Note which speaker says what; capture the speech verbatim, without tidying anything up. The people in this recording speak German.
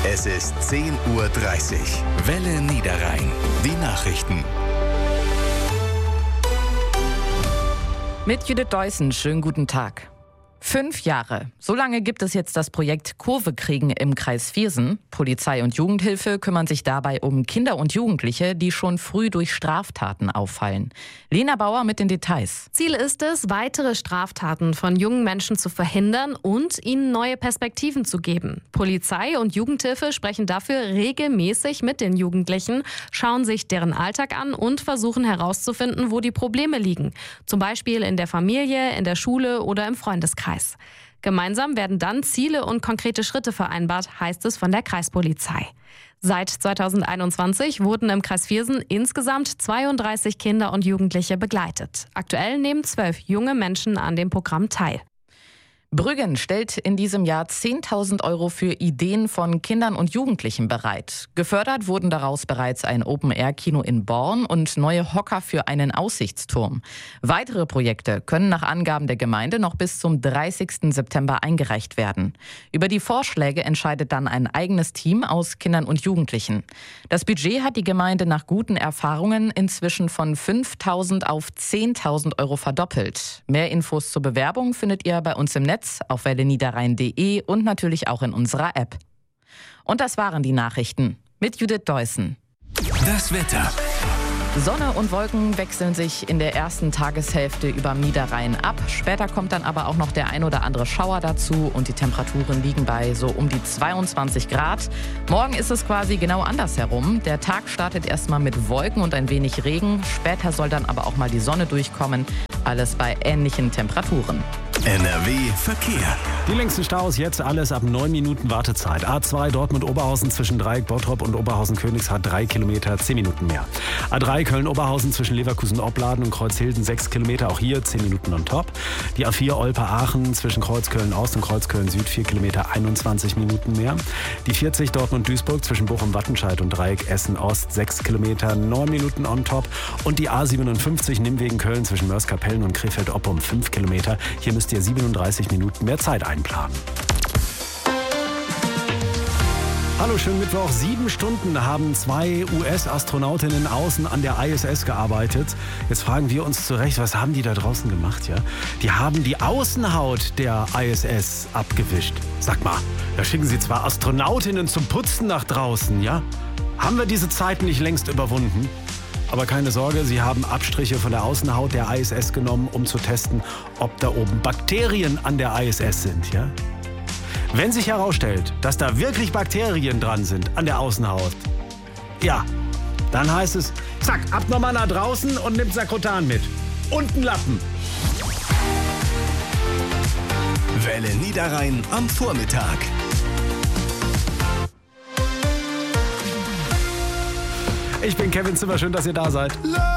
Speaker 1: Es ist zehn Uhr dreißig. Welle Niederrhein. Die Nachrichten.
Speaker 2: Mit Judith Deussen, schönen guten Tag. Fünf Jahre. So lange gibt es jetzt das Projekt Kurve kriegen im Kreis Viersen. Polizei und Jugendhilfe kümmern sich dabei um Kinder und Jugendliche, die schon früh durch Straftaten auffallen. Lena Bauer mit den Details.
Speaker 3: Ziel ist es, weitere Straftaten von jungen Menschen zu verhindern und ihnen neue Perspektiven zu geben. Polizei und Jugendhilfe sprechen dafür regelmäßig mit den Jugendlichen, schauen sich deren Alltag an und versuchen herauszufinden, wo die Probleme liegen. Zum Beispiel in der Familie, in der Schule oder im Freundeskreis. Gemeinsam werden dann Ziele und konkrete Schritte vereinbart, heißt es von der Kreispolizei. Seit zweitausendeinundzwanzig wurden im Kreis Viersen insgesamt zweiunddreißig Kinder und Jugendliche begleitet. Aktuell nehmen zwölf junge Menschen an dem Programm teil.
Speaker 2: Brüggen stellt in diesem Jahr zehntausend Euro für Ideen von Kindern und Jugendlichen bereit. Gefördert wurden daraus bereits ein Open-Air-Kino in Born und neue Hocker für einen Aussichtsturm. Weitere Projekte können nach Angaben der Gemeinde noch bis zum dreißigsten September eingereicht werden. Über die Vorschläge entscheidet dann ein eigenes Team aus Kindern und Jugendlichen. Das Budget hat die Gemeinde nach guten Erfahrungen inzwischen von fünftausend auf zehntausend Euro verdoppelt. Mehr Infos zur Bewerbung findet ihr bei uns im Netz auf welle niederrhein punkt de und natürlich auch in unserer App. Und das waren die Nachrichten mit Judith Deussen.
Speaker 1: Das Wetter.
Speaker 2: Sonne und Wolken wechseln sich in der ersten Tageshälfte über Niederrhein ab. Später kommt dann aber auch noch der ein oder andere Schauer dazu und die Temperaturen liegen bei so um die zweiundzwanzig Grad. Morgen ist es quasi genau andersherum. Der Tag startet erstmal mit Wolken und ein wenig Regen. Später soll dann aber auch mal die Sonne durchkommen. Alles bei ähnlichen Temperaturen.
Speaker 1: N R W Verkehr.
Speaker 4: Die längsten Staus jetzt alles ab neun Minuten Wartezeit. A zwei Dortmund-Oberhausen zwischen Dreieck Bottrop und Oberhausen-Königshardt drei Kilometer, zehn Minuten mehr. A drei Köln-Oberhausen zwischen Leverkusen-Opladen und Kreuzhilden sechs Kilometer, auch hier zehn Minuten on top. Die A vier Olpe-Aachen zwischen Kreuzköln-Ost und Kreuzköln-Süd vier Kilometer, einundzwanzig Minuten mehr. Die vierzig Dortmund-Duisburg zwischen Bochum-Wattenscheid und Dreieck Essen-Ost sechs Kilometer, neun Minuten on top. Und die A siebenundfünfzig Nimwegen-Köln zwischen Mörs-Kapellen und Krefeld-Oppum fünf Kilometer. Hier müsst ihr siebenunddreißig Minuten mehr Zeit einplanen. Hallo, schönen Mittwoch. Sieben Stunden haben zwei U S-Astronautinnen außen an der I S S gearbeitet. Jetzt fragen wir uns zurecht, was haben die da draußen gemacht? Ja? Die haben die Außenhaut der I S S abgewischt. Sag mal, da schicken sie zwar Astronautinnen zum Putzen nach draußen, ja? Haben wir diese Zeit nicht längst überwunden? Aber keine Sorge, sie haben Abstriche von der Außenhaut der I S S genommen, um zu testen, ob da oben Bakterien an der I S S sind. Ja? Wenn sich herausstellt, dass da wirklich Bakterien dran sind an der Außenhaut, ja, dann heißt es, zack, ab nochmal nach draußen und nimmt Sakrotan mit. Und einen Lappen.
Speaker 1: Welle Niederrhein am Vormittag.
Speaker 4: Ich bin Kevin Zimmer, schön, dass ihr da seid.